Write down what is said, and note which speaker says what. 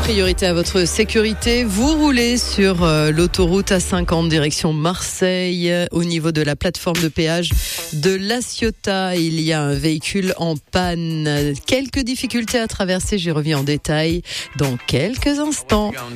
Speaker 1: Priorité à votre sécurité. Vous roulez sur l'autoroute A50 direction Marseille. Au niveau de la plateforme de péage de La Ciotat, il y a un véhicule en panne. Quelques difficultés à traverser, j'y reviens en détail dans quelques instants.